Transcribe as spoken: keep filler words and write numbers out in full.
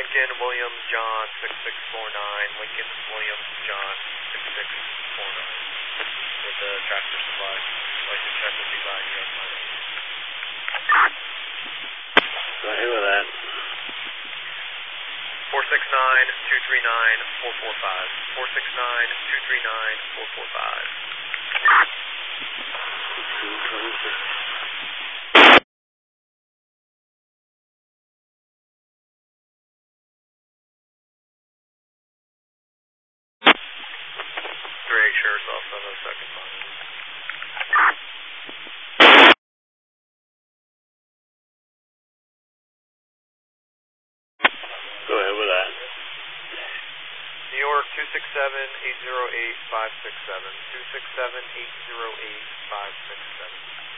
Lincoln, Williams, John, six six four nine. Lincoln, Williams, John, six six four nine. With the tractor supply. I'd like to check with you by U S minus. Go ahead with that. four six nine, two three nine, four four five. four six nine, two three nine, four four five. three eight shares off on the second line. Go ahead with that. New York, two six seven, eight zero eight, five six seven. two six seven, eight zero eight, five six seven.